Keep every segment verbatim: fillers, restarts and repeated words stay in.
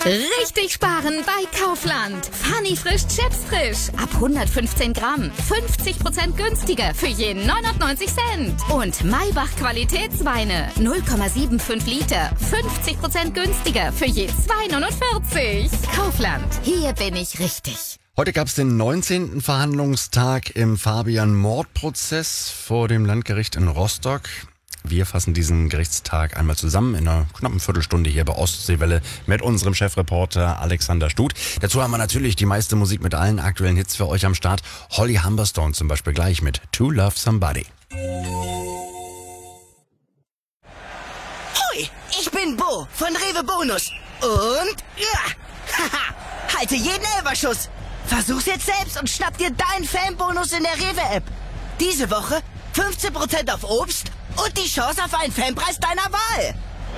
Richtig sparen bei Kaufland. Funny Frisch Chips frisch. Ab hundertfünfzehn Gramm. fünfzig Prozent günstiger für je neunundneunzig Cent. Und Maybach Qualitätsweine. null Komma fünfundsiebzig Liter. fünfzig Prozent günstiger für je zwei neunundvierzig. Kaufland. Hier bin ich richtig. Heute gab es den neunzehnten Verhandlungstag im Fabian-Mordprozess vor dem Landgericht in Rostock. Wir fassen diesen Gerichtstag einmal zusammen in einer knappen Viertelstunde hier bei Ostseewelle mit unserem Chefreporter Alexander Stut. Dazu haben wir natürlich die meiste Musik mit allen aktuellen Hits für euch am Start. Holly Humberstone zum Beispiel gleich mit To Love Somebody. Hoi, ich bin Bo von Rewe Bonus. Und ja, haha, halte jeden Elberschuss. Versuch's jetzt selbst und schnapp dir deinen Fanbonus in der Rewe-App. Diese Woche fünfzehn Prozent auf Obst und die Chance auf einen Fanpreis deiner Wahl.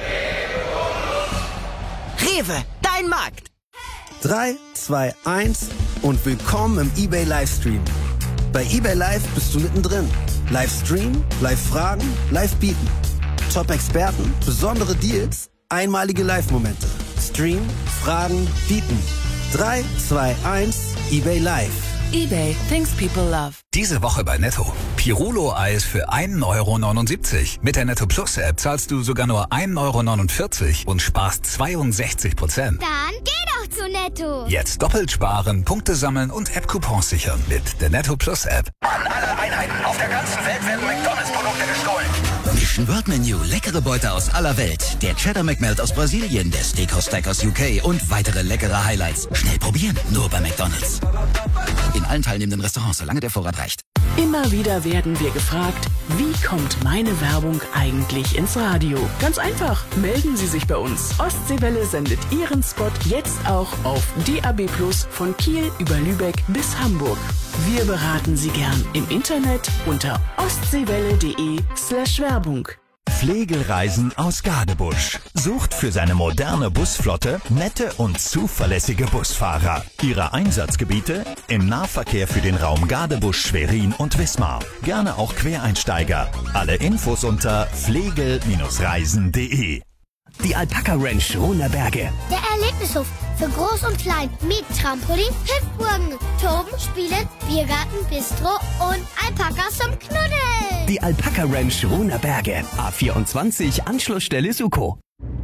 Rewe, dein Markt. drei, zwei, eins und willkommen im eBay Livestream. Bei eBay Live bist du mittendrin. Livestream, Live-Fragen, Live-Bieten. Top-Experten, besondere Deals, einmalige Live-Momente. Stream, Fragen, Bieten. drei, zwei, eins, eBay Live. eBay, things people love. Diese Woche bei Netto. Pirolo-Eis für ein Euro neunundsiebzig. Mit der Netto Plus App zahlst du sogar nur ein Euro neunundvierzig und sparst zweiundsechzig Prozent. Dann geh doch zu Netto. Jetzt doppelt sparen, Punkte sammeln und App-Coupons sichern mit der Netto Plus App. An alle Einheiten auf der ganzen Welt werden McDonalds-Produkte gestohlen. Mission World Menu, leckere Beute aus aller Welt. Der Cheddar McMelt aus Brasilien, der Steakhouse Steak aus U K und weitere leckere Highlights. Schnell probieren, nur bei McDonalds. In allen teilnehmenden Restaurants, solange der Vorrat reicht. Immer wieder werden wir gefragt, wie kommt meine Werbung eigentlich ins Radio? Ganz einfach, melden Sie sich bei uns. Ostseewelle sendet Ihren Spot jetzt auch auf D A B Plus von Kiel über Lübeck bis Hamburg. Wir beraten Sie gern im Internet unter ostseewelle.de slash Werbung. Flegelreisen aus Gadebusch. Sucht für seine moderne Busflotte nette und zuverlässige Busfahrer. Ihre Einsatzgebiete im Nahverkehr für den Raum Gadebusch, Schwerin und Wismar. Gerne auch Quereinsteiger. Alle Infos unter flegel Reisen punkt de. Die Alpaka Ranch Runerberge. Der Erlebnishof für Groß und Klein mit Trampolin, Hüpfburgen, Toben, Spielen, Biergarten, Bistro und Alpakas zum Knuddeln. Die Alpaka Ranch Runerberge. A vierundzwanzig, Anschlussstelle Suko.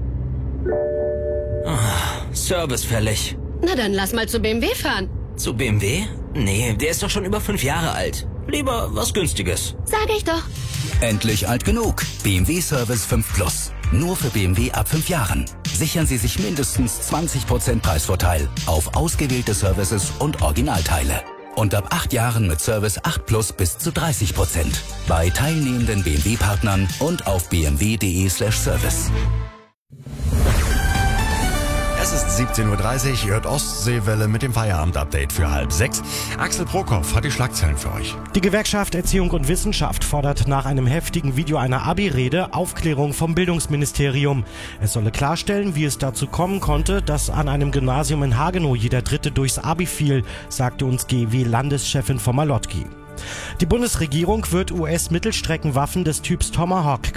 Oh, Service fällig. Na dann lass mal zu B M W fahren. Zu B M W? Nee, der ist doch schon über fünf Jahre alt. Lieber was Günstiges. Sag ich doch. Endlich alt genug. B M W Service fünf Plus. Nur für B M W ab fünf Jahren. Sichern Sie sich mindestens zwanzig Prozent Preisvorteil auf ausgewählte Services und Originalteile. Und ab acht Jahren mit Service acht Plus bis zu dreißig Prozent. Bei teilnehmenden B M W-Partnern und auf b m w punkt de slash service. Es ist siebzehn Uhr dreißig, ihr hört Ostseewelle mit dem Feierabend-Update für halb sechs. Axel Prokop hat die Schlagzeilen für euch. Die Gewerkschaft Erziehung und Wissenschaft fordert nach einem heftigen Video einer Abi-Rede Aufklärung vom Bildungsministerium. Es solle klarstellen, wie es dazu kommen konnte, dass an einem Gymnasium in Hagenow jeder Dritte durchs Abi fiel, sagte uns G W-Landeschefin von Malotki. Die Bundesregierung wird U S-Mittelstreckenwaffen des Typs Tomahawk